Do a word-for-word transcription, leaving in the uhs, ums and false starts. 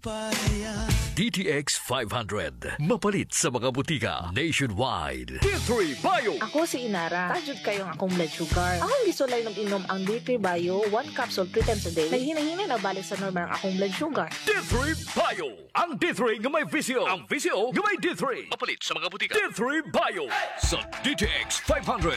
D T X five hundred. Mapalit sa mga butika nationwide. D three Bio. Ako si Inara. Tajud kayong akong blood sugar. Akong gisulay ng inom ang D three Bio, one capsule three times a day. Naghinahina na balik sa normal ang akong blood sugar. D three Bio. Ang D three nga may visio. Ang visio nga may D three. Mapalit sa mga butika. D three Bio. Sa D T X five hundred.